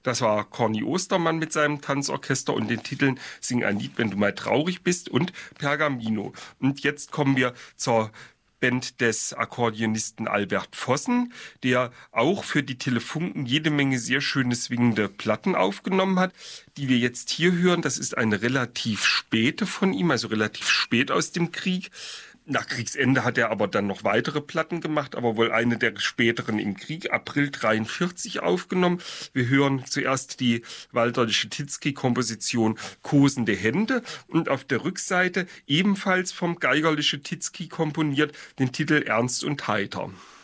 Das war Corny Ostermann mit seinem Tanzorchester und den Titeln Sing ein Lied, wenn du mal traurig bist und Pergamino. Und jetzt kommen wir zur Band des Akkordeonisten Albert Vossen, der auch für die Telefunken jede Menge sehr schöne swingende Platten aufgenommen hat, die wir jetzt hier hören. Das ist eine relativ späte von ihm, also relativ spät aus dem Krieg. Nach Kriegsende hat er aber dann noch weitere Platten gemacht, aber wohl eine der späteren im Krieg, April 43 aufgenommen. Wir hören zuerst die Walter Leschetitzky-Komposition Kosende Hände und auf der Rückseite ebenfalls vom Geiger Leschetitzky komponiert den Titel Ernst und Heiter.